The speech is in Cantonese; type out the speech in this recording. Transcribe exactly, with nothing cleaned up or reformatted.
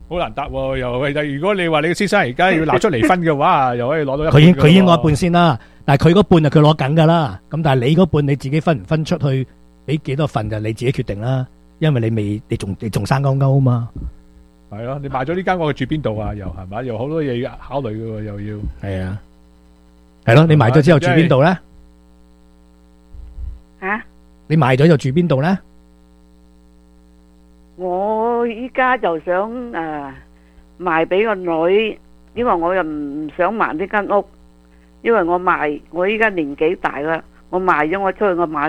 好難答喎，又喂，如果你話你嘅先生而家要拿出離婚嘅話，又可以攞到一半㗎喎。 佢已佢已經攞一半先啦，但係佢嗰半就佢攞緊㗎啦。咁但係你嗰半你自己分唔分出去，俾幾多份就你自己決定啦。因為你未，你仲你仲生勾勾啊嘛。 係咯，你賣咗呢間屋住邊度啊？又係咪？又好多嘢要考慮嘅喎，又要。 係啊，係咯，你賣咗之後住邊度咧？ 吓？ 你賣咗就住邊度咧？ 我依家就想誒賣俾個女，因為我又唔想賣呢間屋，因為我賣我依家年紀大啦，我賣咗我出去我買。